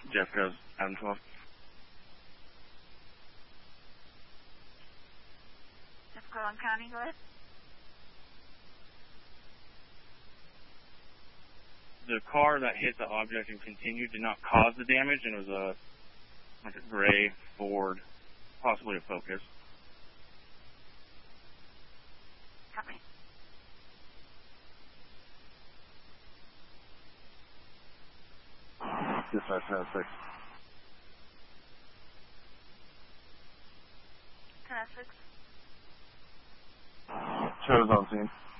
Jeff goes, Adam 12. Jeff Cullen County, go ahead. The car that hit the object and continued did not cause the damage, and it was like a gray Ford, possibly a Focus. Copy. Dispatch 10-6. 10-6. Shows on scene.